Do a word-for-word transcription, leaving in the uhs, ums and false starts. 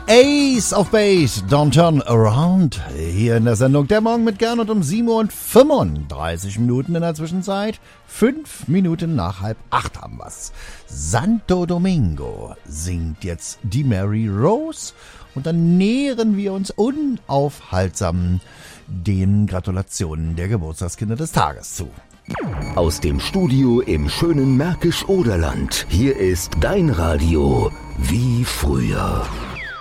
Ace of Base, Don't Turn Around. Hier in der Sendung Der Morgen mit Gernot um sieben Uhr und fünfunddreißig Minuten in der Zwischenzeit. Fünf Minuten nach halb acht haben wir's. Santo Domingo singt jetzt die Mary Rose. Und dann nähern wir uns unaufhaltsam den Gratulationen der Geburtstagskinder des Tages zu. Aus dem Studio im schönen Märkisch-Oderland. Hier ist dein Radio wie früher.